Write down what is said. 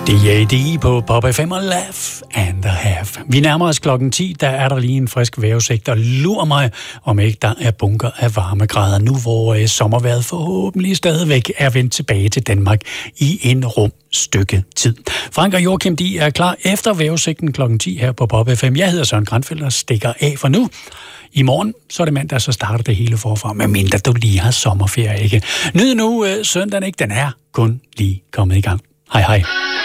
D.A.D. på Pop FM og Laugh and a Half. Vi nærmer os klokken 10, der er der lige en frisk vejrudsigt, og lurer mig, om ikke der er bunker af varmegrader nu, hvor sommervejret forhåbentlig stadigvæk er vendt tilbage til Danmark i en stykke tid. Frank og Joachim, de er klar efter vejrudsigten klokken 10 her på Pop FM. Jeg hedder Søren Granfeldt og stikker af for nu. I morgen, så er det mandag, så starter det hele forfra, medmindre du lige har sommerferie, ikke? Nyd nu søndagen, ikke? Den er kun lige kommet i gang. Hej hej.